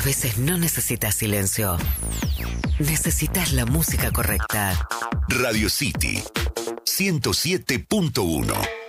A veces no necesitas silencio. Necesitas la música correcta. Radio City 107.1